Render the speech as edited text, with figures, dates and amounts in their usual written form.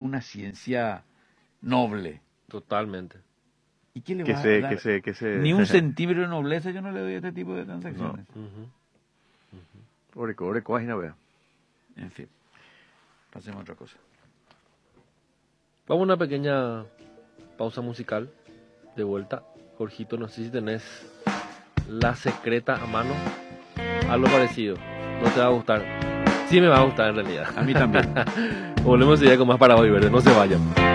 una ciencia noble. Totalmente. ¿Y qué le Que va a se, dar? que se, que se... Ni un centímetro de nobleza yo no le doy a este tipo de transacciones. Pobre cobre, coágina, vea. En fin, pasemos a otra cosa. Vamos a una pequeña pausa musical. De vuelta. Jorgito, no sé si tenés La Secreta a mano. Algo parecido. No te va a gustar. Sí me va a gustar en realidad. A mí también. Volvemos ya con más para hoy, ¿verdad? No se vayan.